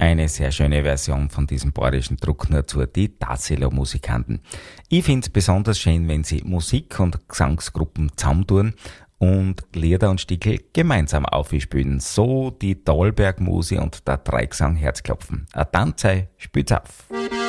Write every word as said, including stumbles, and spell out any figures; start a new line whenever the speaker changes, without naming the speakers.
Eine sehr schöne Version von diesem bayerischen Druck nur zu die Tassilo-Musikanten. Ich finde es besonders schön, wenn sie Musik- und Gesangsgruppen zusammentun und Lieder und Stickel gemeinsam aufspielen. So die Dahlberg-Musi und der Dreigesang Herzklopfen. Ein Tanzei spielt's auf.